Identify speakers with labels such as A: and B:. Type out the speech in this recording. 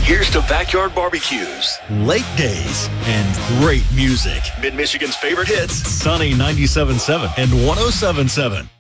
A: Here's to backyard barbecues,
B: lake days, and great music.
A: Mid-Michigan's favorite hits.
B: Sunny 97.7 and 107.7.